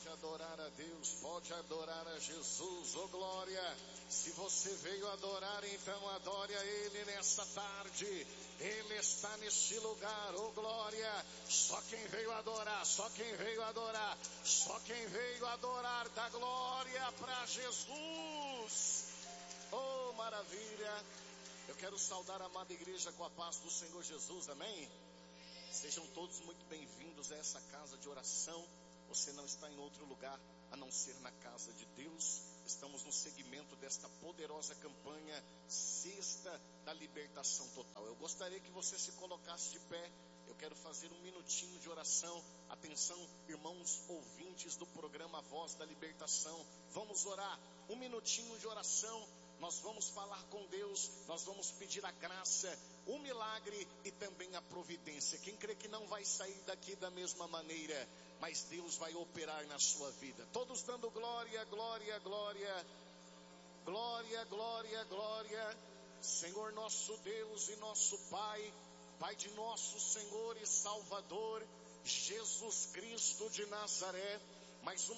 Pode adorar a Deus, pode adorar a Jesus, oh glória. Se você veio adorar, então adore a Ele nessa tarde. Ele está neste lugar, oh glória. Só quem veio adorar, só quem veio adorar, só quem veio adorar, dá glória para Jesus. Oh maravilha. Eu quero saudar a amada igreja com a paz do Senhor Jesus, amém? Sejam todos muito bem-vindos a essa casa de oração. Você não está em outro lugar a não ser na casa de Deus. Estamos no segmento desta poderosa campanha Sexta da Libertação Total. Eu gostaria que você se colocasse de pé. Eu quero fazer um minutinho de oração. Atenção, irmãos ouvintes do programa Voz da Libertação. Vamos orar, um minutinho de oração. Nós vamos falar com Deus, nós vamos pedir a graça, o milagre e também a providência. Quem crê que não vai sair daqui da mesma maneira, mas Deus vai operar na sua vida. Todos dando glória, glória, glória, glória, glória, glória. Senhor nosso Deus e nosso Pai, Pai de nosso Senhor e Salvador, Jesus Cristo de Nazaré, mais uma